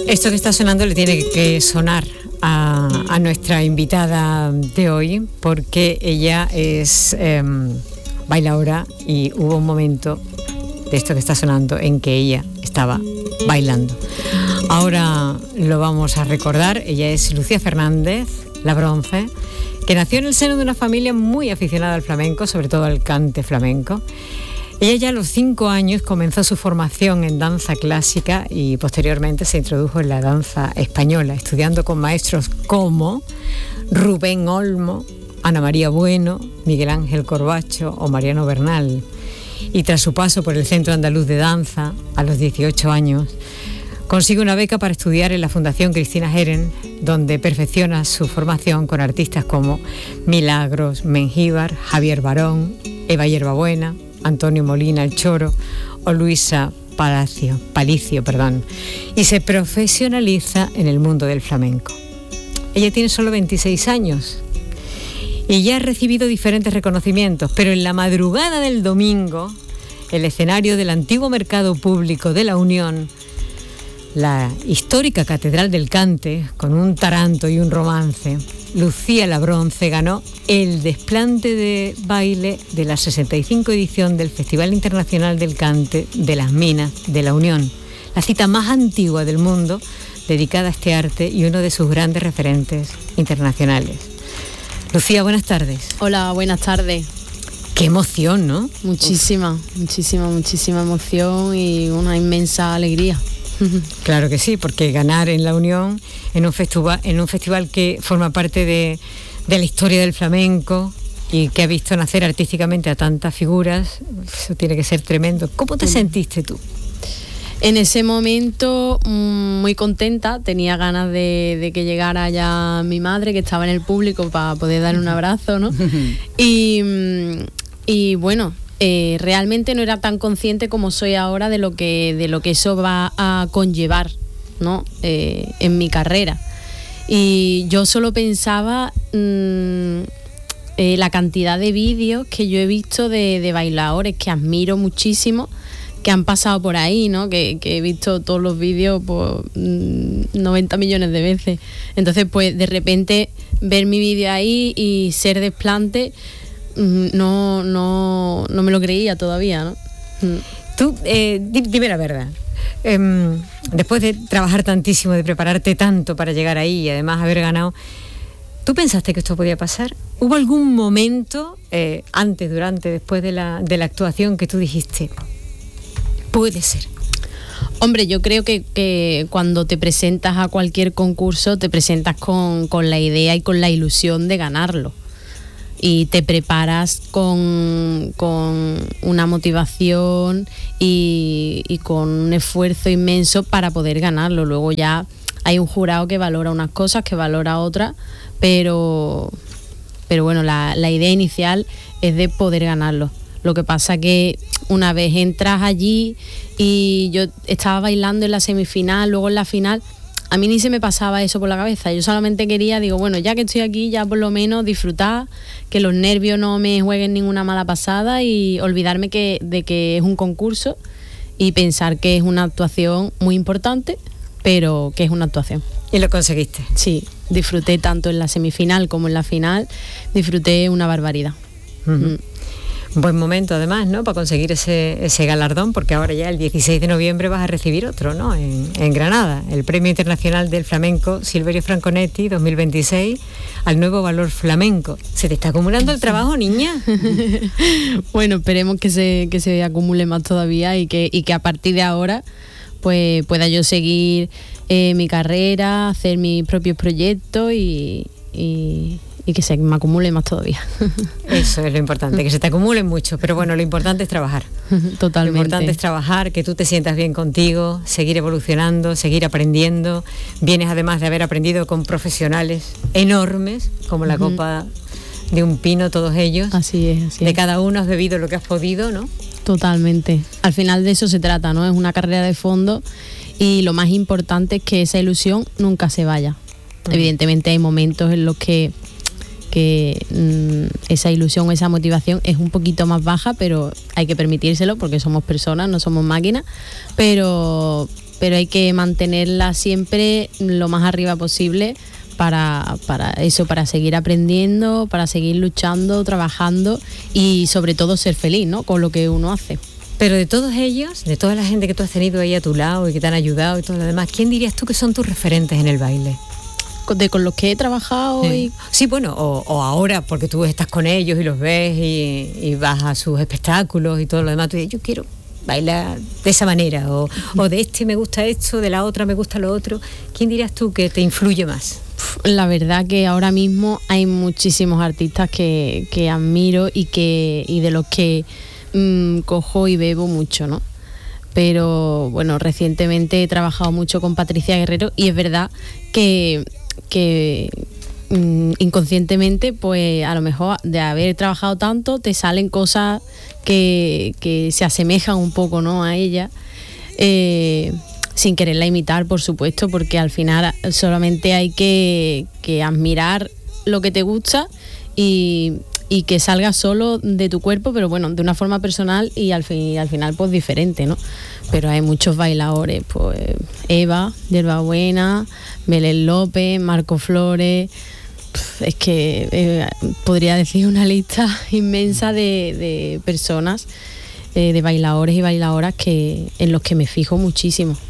Esto que está sonando le tiene que sonar a nuestra invitada de hoy, porque ella es bailadora y hubo un momento de esto que está sonando en que ella estaba bailando. Ahora lo vamos a recordar. Ella es Lucía Fernández, la Bronce, que nació en el seno de una familia muy aficionada al flamenco, sobre todo al cante flamenco. Ella ya a los 5 años comenzó su formación en danza clásica y posteriormente se introdujo en la danza española, estudiando con maestros como Rubén Olmo, Ana María Bueno, Miguel Ángel Corbacho o Mariano Bernal. Y tras su paso por el Centro Andaluz de Danza, a los 18 años, consigue una beca para estudiar en la Fundación Cristina Heren, donde perfecciona su formación con artistas como Milagros Mengíbar, Javier Barón, Eva Hierbabuena, Antonio Molina el Choro o Luisa Palicio, y se profesionaliza en el mundo del flamenco. Ella tiene solo 26 años y ya ha recibido diferentes reconocimientos, pero en la madrugada del domingo, el escenario del antiguo mercado público de la Unión, la histórica Catedral del Cante, con un taranto y un romance, Lucía la Bronce ganó el desplante de baile de la 65 edición del Festival Internacional del Cante de las Minas de la Unión, la cita más antigua del mundo dedicada a este arte y uno de sus grandes referentes internacionales. Lucía, buenas tardes. Hola, buenas tardes. Qué emoción, ¿no? Muchísima emoción y una inmensa alegría. Claro que sí, porque ganar en la Unión, en un festival que forma parte de la historia del flamenco y que ha visto nacer artísticamente a tantas figuras, eso tiene que ser tremendo. ¿Cómo te sentiste tú? En ese momento muy contenta, tenía ganas de que llegara ya mi madre, que estaba en el público, para poder darle un abrazo, ¿no? Y bueno, realmente no era tan consciente como soy ahora de lo que eso va a conllevar, ¿no? En mi carrera. Y yo solo pensaba la cantidad de vídeos que yo he visto de bailadores que admiro muchísimo, que han pasado por ahí, ¿no? Que he visto todos los vídeos por 90 millones de veces. Entonces, pues de repente ver mi vídeo ahí y ser desplante, no me lo creía todavía, ¿no? Tú, dime la verdad. Después de trabajar tantísimo, de prepararte tanto para llegar ahí y además haber ganado, ¿tú pensaste que esto podía pasar? ¿Hubo algún momento, antes, durante, después de la actuación, que tú dijiste, puede ser? Hombre, yo creo que cuando te presentas a cualquier concurso, te presentas con la idea y con la ilusión de ganarlo. Y te preparas con una motivación y con un esfuerzo inmenso para poder ganarlo. Luego ya hay un jurado que valora unas cosas, que valora otras, pero bueno, la idea inicial es de poder ganarlo. Lo que pasa que una vez entras allí y yo estaba bailando en la semifinal, luego en la final, a mí ni se me pasaba eso por la cabeza. Yo solamente quería, digo, bueno, ya que estoy aquí, ya por lo menos disfrutar, que los nervios no me jueguen ninguna mala pasada y olvidarme de que es un concurso y pensar que es una actuación muy importante, pero que es una actuación. ¿Y lo conseguiste? Sí, disfruté tanto en la semifinal como en la final, disfruté una barbaridad. Uh-huh. Un buen momento además, ¿no?, para conseguir ese galardón, porque ahora ya el 16 de noviembre vas a recibir otro, ¿no?, en Granada, el Premio Internacional del Flamenco Silverio Franconetti 2026 al nuevo valor flamenco. ¿Se te está acumulando el trabajo, niña? Bueno, esperemos que se acumule más todavía y que a partir de ahora pues pueda yo seguir mi carrera, hacer mis propios proyectos y que se me acumule más todavía. Eso es lo importante, que se te acumulen mucho, pero bueno, lo importante es trabajar. Totalmente. Lo importante es trabajar, que tú te sientas bien contigo, seguir evolucionando, seguir aprendiendo. Vienes además de haber aprendido con profesionales enormes, como la Copa de un Pino, todos ellos. Así es. De cada uno has bebido lo que has podido, ¿no? Totalmente. Al final de eso se trata, ¿no? Es una carrera de fondo y lo más importante es que esa ilusión nunca se vaya. Evidentemente hay momentos en los que esa ilusión, esa motivación es un poquito más baja, pero hay que permitírselo porque somos personas, no somos máquinas, pero pero hay que mantenerla siempre lo más arriba posible para eso, para seguir aprendiendo, para seguir luchando, trabajando y sobre todo ser feliz, ¿no?, con lo que uno hace. Pero de todos ellos, de toda la gente que tú has tenido ahí a tu lado y que te han ayudado y todo lo demás, ¿quién dirías tú que son tus referentes en el baile? Con los que he trabajado y... Sí, bueno, o ahora, porque tú estás con ellos y los ves y vas a sus espectáculos y todo lo demás, tú dices, yo quiero bailar de esa manera, o de este me gusta esto, de la otra me gusta lo otro. ¿Quién dirías tú que te influye más? La verdad que ahora mismo hay muchísimos artistas que admiro y de los que cojo y bebo mucho, ¿no? Pero bueno, recientemente he trabajado mucho con Patricia Guerrero y es verdad que inconscientemente, pues a lo mejor de haber trabajado tanto te salen cosas que se asemejan un poco, ¿no?, a ella, sin quererla imitar, por supuesto, porque al final solamente hay que admirar lo que te gusta y que salga solo de tu cuerpo, pero bueno, de una forma personal y al final pues diferente, ¿no? Pero hay muchos bailadores, pues Eva, Yerbabuena, Belén López, Marco Flores. Es que podría decir una lista inmensa de personas, de bailadores y bailadoras en los que me fijo muchísimo.